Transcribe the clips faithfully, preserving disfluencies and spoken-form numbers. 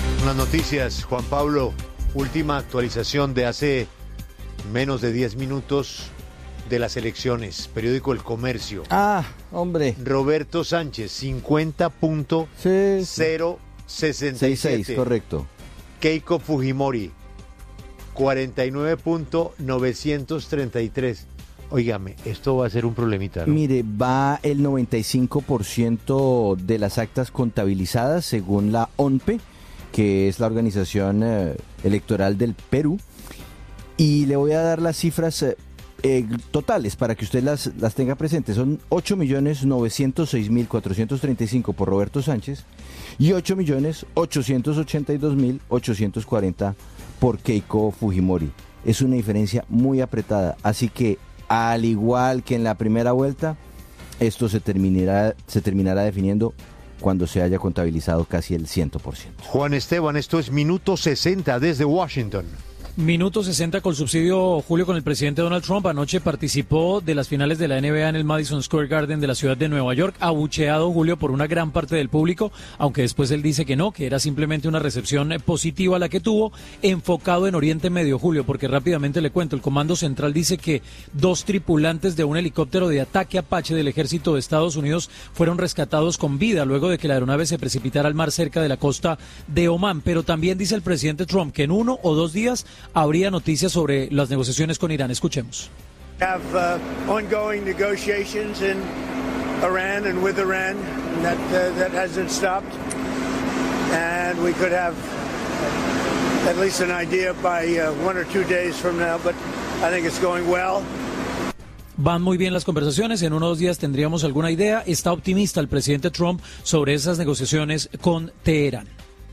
Unas noticias, Juan Pablo, última actualización de hace menos de diez minutos de las elecciones, periódico El Comercio. Ah, hombre. Roberto Sánchez, cincuenta punto cero sesenta y siete. sesenta y seis, correcto. Keiko Fujimori, cuarenta y nueve punto novecientos treinta y tres. Óigame, esto va a ser un problemita, ¿no? Mire, va el noventa y cinco por ciento de las actas contabilizadas según la O N P E, que es la organización eh, electoral del Perú. Y le voy a dar las cifras eh, eh, totales para que usted las, las tenga presentes. Son ocho millones novecientos seis mil cuatrocientos treinta y cinco por Roberto Sánchez y ocho millones ochocientos ochenta y dos mil ochocientos cuarenta por Keiko Fujimori. Es una diferencia muy apretada, así que al igual que en la primera vuelta, esto se terminará, se terminará definiendo cuando se haya contabilizado casi el cien por ciento. Juan Esteban, esto es Minuto sesenta desde Washington. Minuto sesenta con subsidio, Julio, con el presidente Donald Trump. Anoche participó de las finales de la N B A en el Madison Square Garden de la ciudad de Nueva York, abucheado, Julio, por una gran parte del público, aunque después él dice que no, que era simplemente una recepción positiva la que tuvo, enfocado en Oriente Medio, Julio, porque rápidamente le cuento, el Comando Central dice que dos tripulantes de un helicóptero de ataque Apache del ejército de Estados Unidos fueron rescatados con vida luego de que la aeronave se precipitara al mar cerca de la costa de Omán, pero también dice el presidente Trump que en uno o dos días habría noticias sobre las negociaciones con Irán. Escuchemos. Have uh, ongoing negotiations in Iran and with Iran that uh, that hasn't stopped, and we could have at least an idea by uh, one or two days from now. But I think it's going well. Van muy bien las conversaciones, en unos días tendríamos alguna idea. Está optimista el presidente Trump sobre esas negociaciones con Teherán.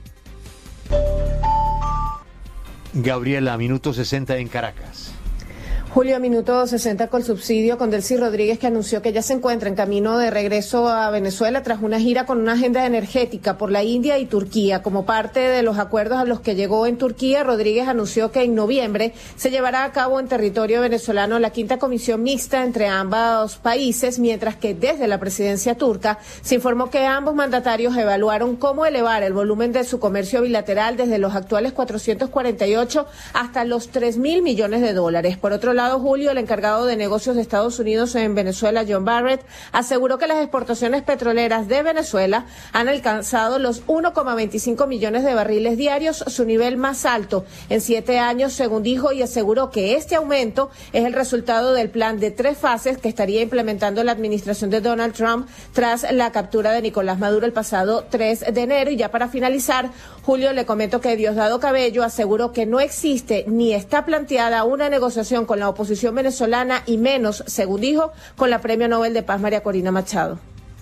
Gabriela, Minuto sesenta en Caracas. Julio, Minuto sesenta con subsidio con Delcy Rodríguez, que anunció que ya se encuentra en camino de regreso a Venezuela tras una gira con una agenda energética por la India y Turquía. Como parte de los acuerdos a los que llegó en Turquía, Rodríguez anunció que en noviembre se llevará a cabo en territorio venezolano la quinta comisión mixta entre ambos países, mientras que desde la presidencia turca se informó que ambos mandatarios evaluaron cómo elevar el volumen de su comercio bilateral desde los actuales cuatrocientos cuarenta y ocho hasta los tres mil millones de dólares. Por otro lado, Julio, el encargado de negocios de Estados Unidos en Venezuela, John Barrett, aseguró que las exportaciones petroleras de Venezuela han alcanzado los uno coma veinticinco millones de barriles diarios, su nivel más alto en siete años, según dijo, y aseguró que este aumento es el resultado del plan de tres fases que estaría implementando la administración de Donald Trump tras la captura de Nicolás Maduro el pasado tres de enero. Y ya para finalizar, Julio, le comento que Diosdado Cabello aseguró que no existe ni está planteada una negociación con la oposición venezolana y menos, según dijo, con la Premio Nobel de Paz María Corina Machado.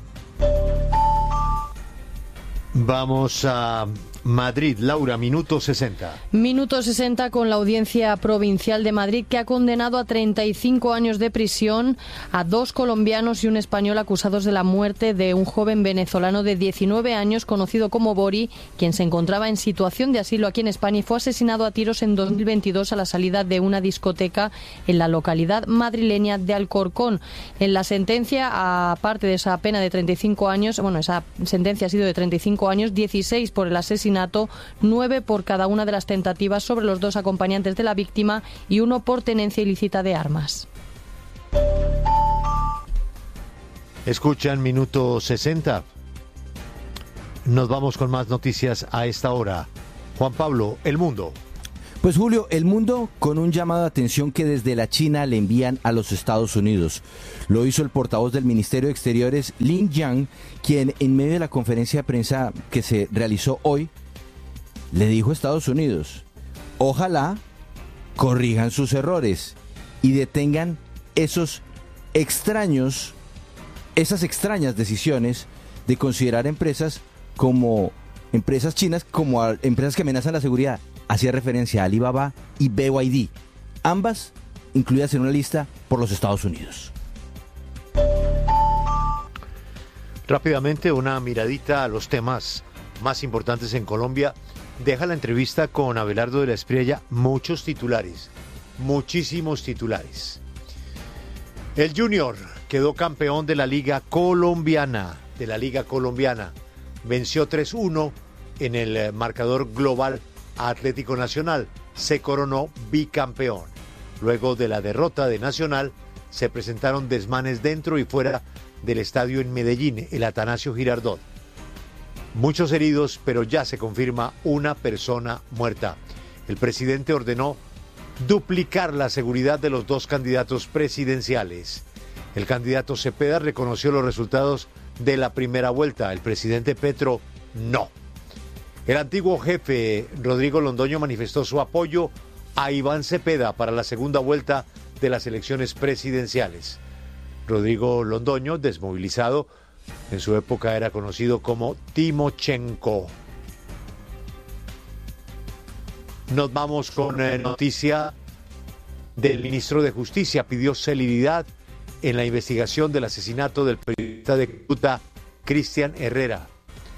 Vamos a Madrid. Laura, Minuto sesenta. Minuto sesenta con la Audiencia Provincial de Madrid, que ha condenado a treinta y cinco años de prisión a dos colombianos y un español acusados de la muerte de un joven venezolano de diecinueve años conocido como Bori, quien se encontraba en situación de asilo aquí en España y fue asesinado a tiros en dos mil veintidós a la salida de una discoteca en la localidad madrileña de Alcorcón. En la sentencia, aparte de esa pena de treinta y cinco años, bueno, esa sentencia ha sido de treinta y cinco años, dieciséis por el asesinato, nueve por cada una de las tentativas sobre los dos acompañantes de la víctima y uno por tenencia ilícita de armas. Escuchan Minuto sesenta. Nos vamos con más noticias a esta hora. Juan Pablo, El Mundo. Pues Julio, El Mundo con un llamado de atención que desde la China le envían a los Estados Unidos. Lo hizo el portavoz del Ministerio de Exteriores, Lin Jian, quien en medio de la conferencia de prensa que se realizó hoy, le dijo a Estados Unidos, ojalá corrijan sus errores y detengan esos extraños, esas extrañas decisiones de considerar empresas como empresas chinas como a, empresas que amenazan la seguridad. Hacía referencia a Alibaba y B Y D, ambas incluidas en una lista por los Estados Unidos. Rápidamente, una miradita a los temas más importantes en Colombia. Deja la entrevista con Abelardo de la Espriella muchos titulares, muchísimos titulares. El Junior quedó campeón de la Liga Colombiana, de la Liga Colombiana. Venció tres uno en el marcador global a Atlético Nacional. Se coronó bicampeón. Luego de la derrota de Nacional, se presentaron desmanes dentro y fuera del estadio en Medellín, el Atanasio Girardot. Muchos heridos, pero ya se confirma una persona muerta. El presidente ordenó duplicar la seguridad de los dos candidatos presidenciales. El candidato Cepeda reconoció los resultados de la primera vuelta. El presidente Petro no. El antiguo jefe Rodrigo Londoño manifestó su apoyo a Iván Cepeda para la segunda vuelta de las elecciones presidenciales. Rodrigo Londoño, desmovilizado, en su época era conocido como Timochenko. Nos vamos con eh, noticia del ministro de Justicia. Pidió celeridad en la investigación del asesinato del periodista de Cúcuta, Cristian Herrera.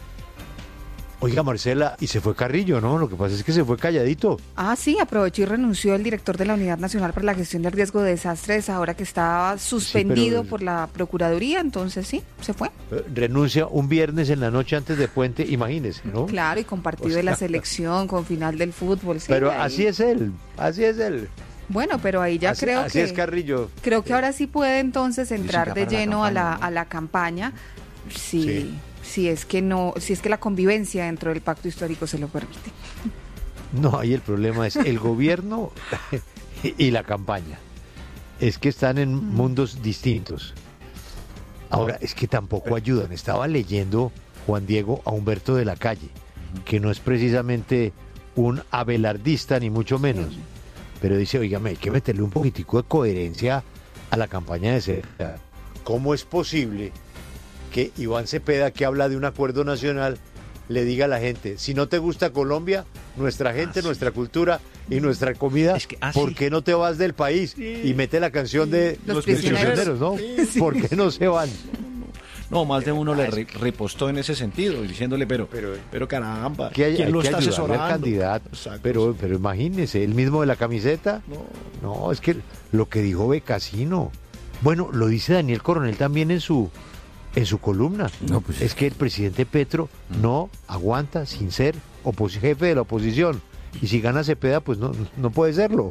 Oiga, Marcela, y se fue Carrillo, ¿no? Lo que pasa es que se fue calladito. Ah, sí, aprovechó y renunció el director de la Unidad Nacional para la Gestión del Riesgo de Desastres, ahora que estaba suspendido sí, pero... por la Procuraduría, entonces sí, se fue. Renuncia un viernes en la noche antes de puente, imagínese, ¿no? Claro, y con partido o sea, de la selección, con final del fútbol. Sí, pero ahí. así es él, así es él. Bueno, pero ahí ya así, creo así que... es Carrillo. Creo que ahora sí puede entonces entrar de lleno a la, a la campaña. Sí. sí. si es que no, si es que la convivencia dentro del pacto histórico se lo permite. No, ahí el problema es el gobierno y la campaña. Es que están en mm. mundos distintos. Ahora, es que tampoco ayudan. Estaba leyendo, Juan Diego, a Humberto de la Calle, que no es precisamente un abelardista, ni mucho menos. Sí. Pero dice, oígame, hay que meterle un poquitico de coherencia a la campaña de Cepeda. ¿Cómo es posible que Iván Cepeda, que habla de un acuerdo nacional, le diga a la gente, si no te gusta Colombia, nuestra gente, ah, sí. nuestra cultura y nuestra comida, es que, ah, ¿por qué no te vas del país? Sí. Y mete la canción de los, los prisioneros, ¿no? Sí. ¿Por qué no se van? No, más de uno le repostó en ese sentido, diciéndole, pero, pero, pero caramba, que hay, ¿quién hay lo que está asesorando? Al candidato. Pero, pero imagínese, el mismo de la camiseta. No. no, es que lo que dijo Becasino, bueno, lo dice Daniel Coronel también en su en su columna. No, pues, es que el presidente Petro no aguanta sin ser opos- jefe de la oposición. Y si gana Cepeda, pues no, no puede serlo.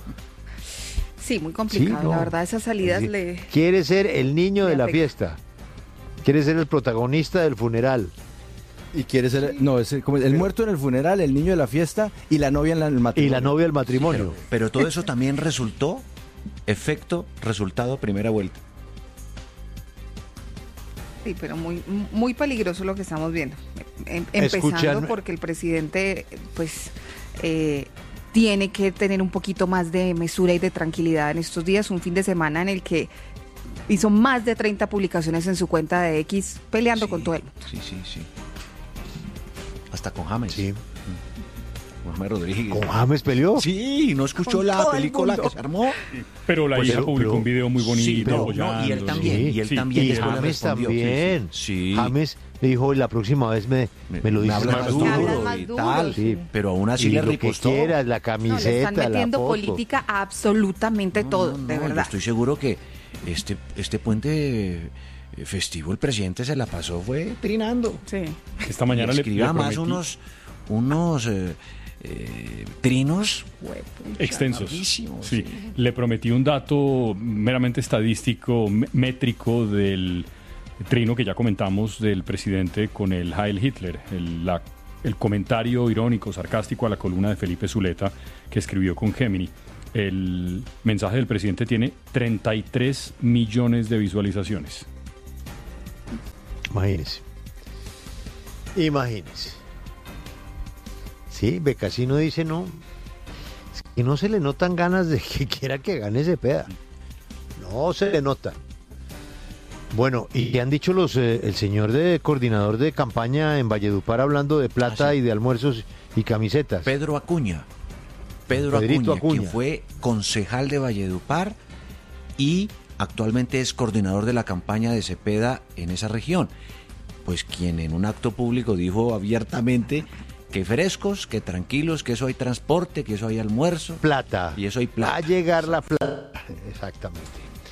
Sí, muy complicado, sí, no. La verdad, esas salidas sí. le... Quiere ser el niño de la fiesta. Quiere ser el protagonista del funeral. Y quiere ser, no, es como el muerto en el funeral, el niño de la fiesta y la novia en el matrimonio. Y la novia del matrimonio. Pero, pero todo eso también resultó, efecto, resultado, primera vuelta. Sí, pero muy muy peligroso lo que estamos viendo. Em, empezando Escuchan... porque el presidente, pues, eh, tiene que tener un poquito más de mesura y de tranquilidad en estos días. Un fin de semana en el que hizo más de treinta publicaciones en su cuenta de X peleando sí, con todo el mundo. Sí, sí, sí. Hasta con James. Sí. Con James Rodríguez. ¿Con James peleó? Sí, ¿no escuchó con la película que se armó? Pero la pues hija pero, publicó pero, un video muy bonito. Sí, pero, no, y él también. Sí, y él sí, también. Y James también. Sí. James le dijo, la próxima vez me, me, me lo dices más duro, más y duro, tal. Sí. Pero aún así y le lo ripostó. Que quieras, la camiseta, no, le están metiendo la foto. Política a absolutamente no, todo, no, no, de verdad. Yo estoy seguro que este, este puente festivo el presidente se la pasó fue trinando. Sí. Esta mañana le escribía más unos unos eh, eh, trinos pucha, extensos. Sí. sí, le prometí un dato meramente estadístico, métrico del trino que ya comentamos del presidente con el Heil Hitler, el, la, el comentario irónico, sarcástico a la columna de Felipe Zuleta que escribió con Gemini. El mensaje del presidente tiene treinta y tres millones de visualizaciones. Imagínese. Imagínese. Sí, Becasino dice no. Es que no se le notan ganas de que quiera que gane Cepeda. No se le notan. Bueno, y ¿qué han dicho los eh, el señor de coordinador de campaña en Valledupar hablando de plata ah, sí. y de almuerzos y camisetas? Pedro Acuña. Pedro Acuña, Acuña, quien fue concejal de Valledupar y actualmente es coordinador de la campaña de Cepeda en esa región. Pues quien en un acto público dijo abiertamente que frescos, que tranquilos, que eso hay transporte, que eso hay almuerzo. Plata. Y eso hay plata. Va a llegar la plata. Exactamente.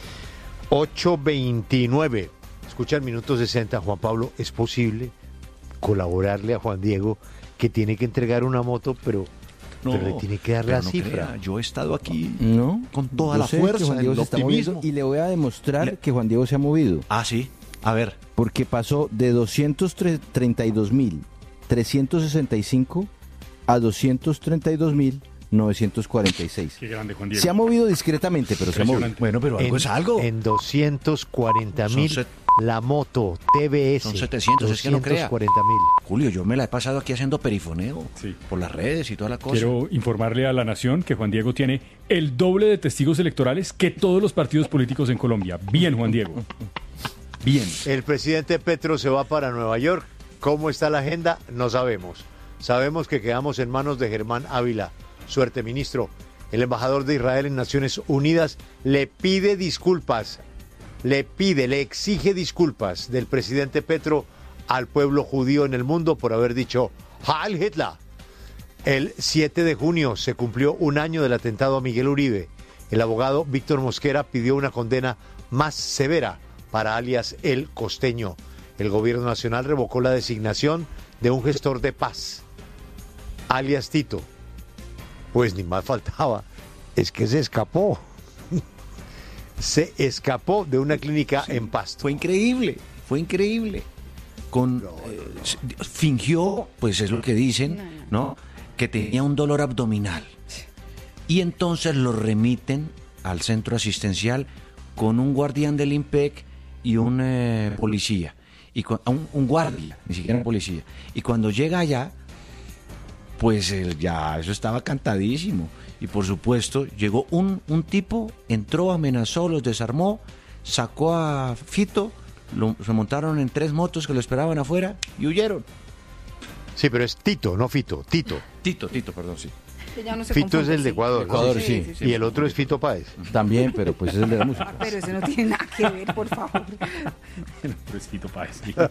ocho veintinueve. Escucha el minuto sesenta, Juan Pablo. ¿Es posible colaborarle a Juan Diego, que tiene que entregar una moto, pero, no, pero le tiene que dar la no cifra. Crea, yo he estado aquí no, con toda yo la sé fuerza, que Juan Diego el se está optimismo. moviendo, y le voy a demostrar le... que Juan Diego se ha movido. Ah, sí, a ver. Porque pasó de doscientos treinta y dos mil trescientos sesenta y cinco a doscientos treinta y dos mil novecientos cuarenta y seis. Qué grande, Juan Diego. Se ha movido discretamente, pero se ha movido. Bueno, pero algo en, es algo. En doscientos cuarenta mil set... la moto T V S. Son setecientos, es que no crea. doscientos cuarenta mil. Julio, yo me la he pasado aquí haciendo perifoneo sí. por las redes y toda la cosa. Quiero informarle a la Nación que Juan Diego tiene el doble de testigos electorales que todos los partidos políticos en Colombia. Bien, Juan Diego. Bien. El presidente Petro se va para Nueva York. ¿Cómo está la agenda? No sabemos. Sabemos que quedamos en manos de Germán Ávila. Suerte, ministro. El embajador de Israel en Naciones Unidas le pide disculpas, le pide, le exige disculpas del presidente Petro al pueblo judío en el mundo por haber dicho Heil Hitler. El siete de junio se cumplió un año del atentado a Miguel Uribe. El abogado Víctor Mosquera pidió una condena más severa para alias El Costeño. El gobierno nacional revocó la designación de un gestor de paz, alias Tito. Pues ni más faltaba, es que se escapó. Se escapó de una clínica sí, en Pasto. Fue increíble, fue increíble. Con, no, no, no. Eh, fingió, pues es lo que dicen, no, no, que tenía un dolor abdominal. Y entonces lo remiten al centro asistencial con un guardián del IMPEC y un eh, policía. Y con, un, un guardia, ni siquiera un policía. Y cuando llega allá, pues eh, ya eso estaba cantadísimo. Y por supuesto, llegó un, un tipo, entró, amenazó, los desarmó, sacó a Fito, lo, se montaron en tres motos que lo esperaban afuera y huyeron. Sí, pero es Tito, no Fito, Tito. Tito, Tito, perdón, sí. Ya no se Fito confunde, es el de Ecuador, ¿no? Ecuador, sí, sí, sí, sí. Y el otro es Fito Páez. También, pero pues es el de la música. Pero eso no tiene nada que ver, por favor. El otro es Fito Páez. Sí.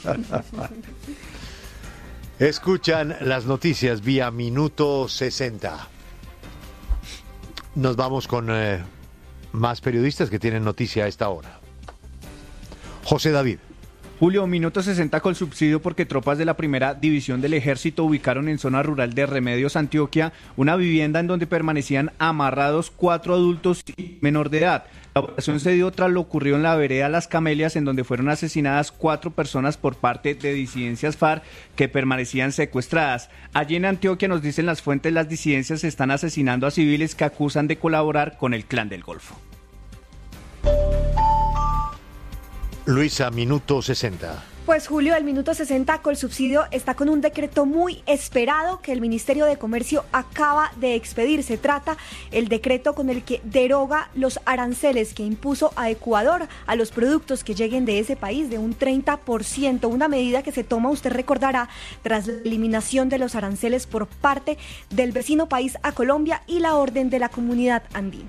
Escuchan las noticias vía Minuto sesenta. Nos vamos con eh, más periodistas que tienen noticia a esta hora. José David. Julio, Minuto sesenta con subsidio porque tropas de la primera división del ejército ubicaron en zona rural de Remedios, Antioquia, una vivienda en donde permanecían amarrados cuatro adultos y menor de edad. La operación se dio tras lo ocurrido en la vereda Las Camelias, en donde fueron asesinadas cuatro personas por parte de disidencias FARC que permanecían secuestradas. Allí en Antioquia, nos dicen las fuentes, las disidencias están asesinando a civiles que acusan de colaborar con el Clan del Golfo. Luisa, Minuto sesenta. Pues Julio, el Minuto sesenta Colsubsidio está con un decreto muy esperado que el Ministerio de Comercio acaba de expedir. Se trata el decreto con el que deroga los aranceles que impuso a Ecuador a los productos que lleguen de ese país de un treinta por ciento, una medida que se toma, usted recordará, tras la eliminación de los aranceles por parte del vecino país a Colombia y la orden de la Comunidad Andina.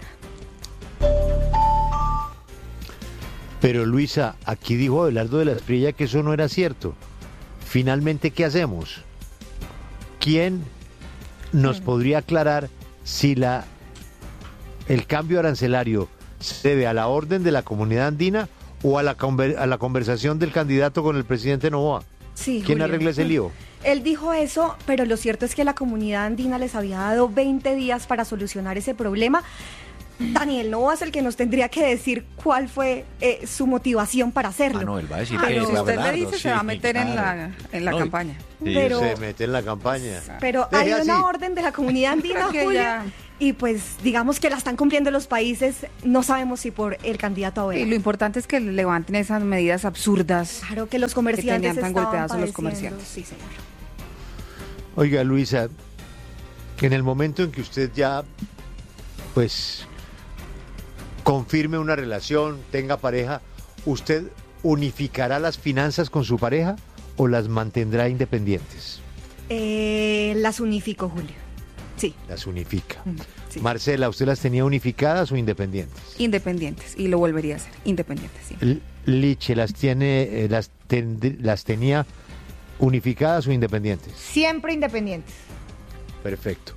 Pero Luisa, aquí dijo Abelardo de la Espriella que eso no era cierto. Finalmente, ¿qué hacemos? ¿Quién nos podría aclarar si la el cambio arancelario se debe a la orden de la Comunidad Andina o a la, conver, a la conversación del candidato con el presidente Noboa? Sí, ¿Quién Julio. arregla ese lío? Él dijo eso, pero lo cierto es que la Comunidad Andina les había dado veinte días para solucionar ese problema. Daniel Noboa es el que nos tendría que decir cuál fue eh, su motivación para hacerlo. Ah, no, él va a decir ah, que no, es usted Abelardo, le dice sí, se va a meter claro. en la, en la no, campaña. Sí, pero, se mete en la campaña. Pero Deje hay así. una orden de la Comunidad Andina, Que Julio, ya- y pues digamos que la están cumpliendo los países, no sabemos si por el candidato a Y Abelardo. lo importante es que levanten esas medidas absurdas. Claro que los comerciantes tenían tan estaban golpeados a los padeciendo. comerciantes. Sí, señor. Oiga, Luisa, en el momento en que usted ya, pues, confirme una relación, tenga pareja, ¿usted unificará las finanzas con su pareja o las mantendrá independientes? Eh, las unifico, Julio. Sí. Las unifica. Sí. Marcela, ¿usted las tenía unificadas o independientes? Independientes, y lo volvería a hacer, independientes, sí. L- Liche, ¿las tiene, eh, las, ten- las tenía unificadas o independientes? Siempre independientes. Perfecto.